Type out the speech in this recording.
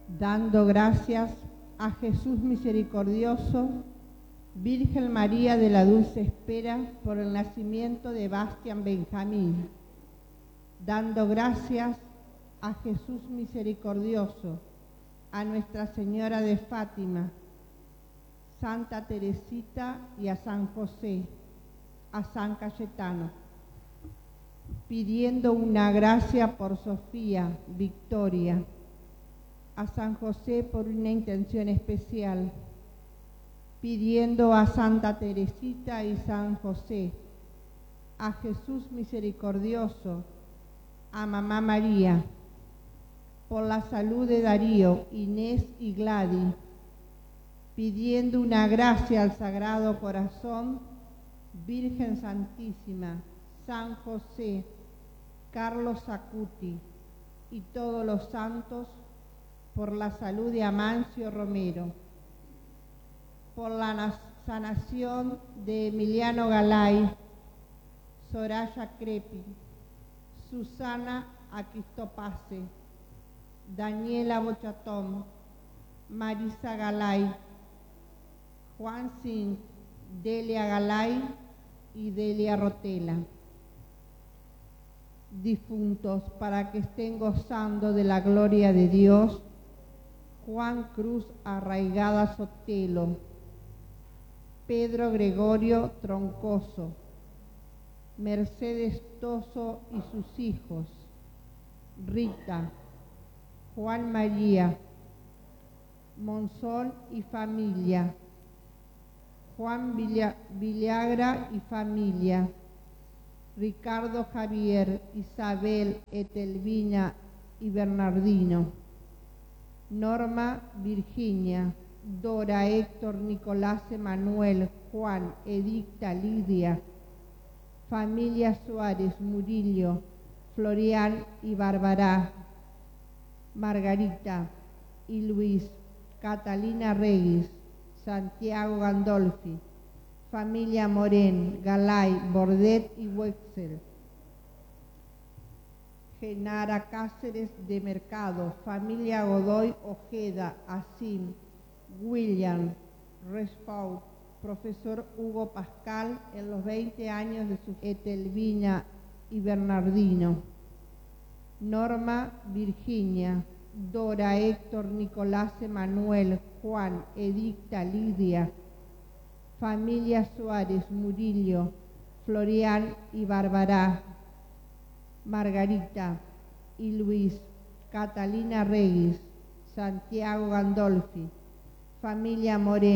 dando gracias a Jesús misericordioso, Virgen María de la Dulce Espera, por el nacimiento de Bastián Benjamín, dando gracias a Jesús misericordioso, a Nuestra Señora de Fátima, Santa Teresita y a San José, a San Cayetano, pidiendo una gracia por Sofía, Victoria, a San José por una intención especial, pidiendo a Santa Teresita y San José, a Jesús misericordioso, a Mamá María, por la salud de Darío, Inés y Gladys, pidiendo una gracia al Sagrado Corazón, Virgen Santísima, San José, Carlos Acuti y todos los santos, por la salud de Amancio Romero, por la sanación de Emiliano Galay, Soraya Crepi, Susana Aquistopase, Daniela Bochatón, Marisa Galay, Juan Sin, Delia Galay y Delia Rotela. Difuntos, para que estén gozando de la gloria de Dios: Juan Cruz Arraigada Sotelo, Pedro Gregorio Troncoso, Mercedes Toso y sus hijos, Rita, Juan María, Monzón y familia, Juan Villagra y familia, Ricardo Javier, Isabel, Etelvina y Bernardino, Norma Virginia, Dora, Héctor, Nicolás, Emanuel, Juan, Edicta, Lidia, familia Suárez, Murillo, Florian y Barbará, Margarita y Luis, Catalina Regis, Santiago Gandolfi, familia Morén, Galay, Bordet y Wexel, Genara Cáceres de Mercado, familia Godoy Ojeda, Asim, William, Respaut, profesor Hugo Pascal en los 20 años de su Etelvina y Bernardino, Norma Virginia, Dora, Héctor, Nicolás, Emanuel, Juan, Edicta, Lidia, familia Suárez, Murillo, Florian y Barbará, Margarita y Luis, Catalina Regis, Santiago Gandolfi, familia Moreno,